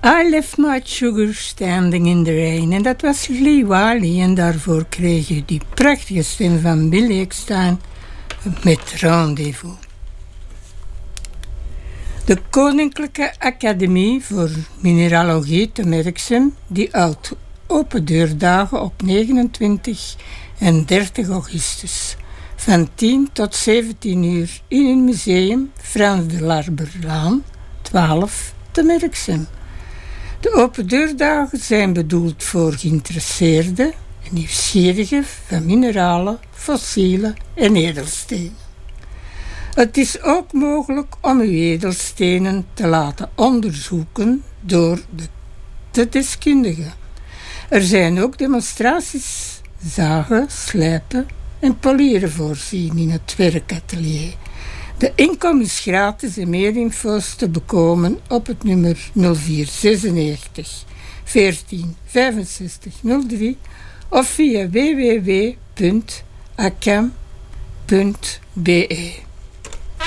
I left my sugar standing in the rain. En dat was Lee Wiley. En daarvoor kreeg je die prachtige stem van Billy Eckstine met Rendezvous. De Koninklijke Academie voor Mineralogie te Merksem, die houdt open deurdagen op 29 en 30 augustus. Van 10 tot 17 uur in het museum Frans de Larberlaan, 12 te Merksem. De open deurdagen zijn bedoeld voor geïnteresseerden en nieuwsgierigen van mineralen, fossielen en edelstenen. Het is ook mogelijk om uw edelstenen te laten onderzoeken door de deskundigen. Er zijn ook demonstraties, zagen, slijpen en polieren voorzien in het werkatelier. De inkom is gratis en meer info's te bekomen op het nummer 0496 14 65 03 of via www.acam.be.